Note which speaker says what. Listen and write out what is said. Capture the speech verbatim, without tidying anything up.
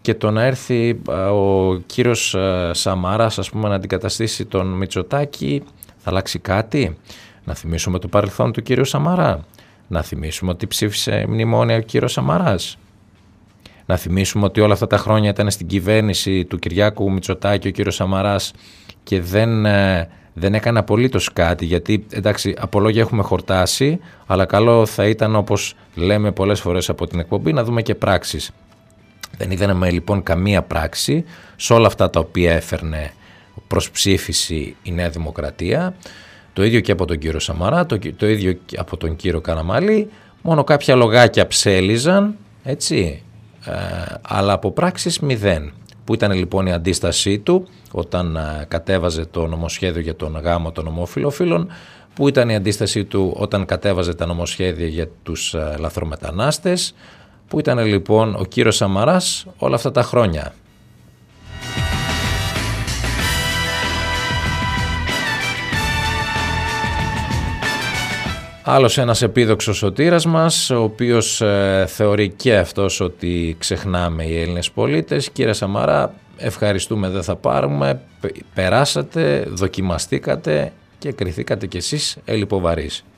Speaker 1: και το να έρθει ο κύριος Σαμάρας, ας πούμε, να αντικαταστήσει τον Μητσοτάκη, θα αλλάξει κάτι? Να θυμίσουμε το παρελθόν του κύριου Σαμαρά. Να θυμίσουμε ότι ψήφισε μνημόνια ο κύριος Σαμαράς. Να θυμίσουμε ότι όλα αυτά τα χρόνια ήταν στην κυβέρνηση του Κυριάκου Μητσοτάκη ο κύριος Σαμαράς και δεν, δεν έκανε απολύτως κάτι, γιατί εντάξει, από λόγια έχουμε χορτάσει, αλλά καλό θα ήταν, όπως λέμε πολλές φορές από την εκπομπή, να δούμε και πράξεις. Δεν είδαμε λοιπόν καμία πράξη σε όλα αυτά τα οποία έφερνε προς ψήφιση η Νέα Δημοκρατία. Το ίδιο και από τον κύριο Σαμαρά, το, το ίδιο και από τον κύριο Καραμανλή, μόνο κάποια λογάκια ψέλιζαν, έτσι, ε, αλλά από πράξεις μηδέν. Που ήταν λοιπόν η αντίστασή του όταν ε, κατέβαζε το νομοσχέδιο για τον γάμο των ομοφυλοφίλων, που ήταν η αντίστασή του όταν κατέβαζε τα νομοσχέδια για τους ε, λαθρομετανάστες, που ήταν λοιπόν ο κύριος Σαμαράς όλα αυτά τα χρόνια. Άλλος ένας επίδοξος σωτήρας μας, ο οποίος ε, θεωρεί και αυτός ότι ξεχνάμε οι Έλληνες πολίτες. Κύριε Σαμαρά, ευχαριστούμε, δεν θα πάρουμε, περάσατε, δοκιμαστήκατε και κριθήκατε κι εσείς ελλιποβαρείς.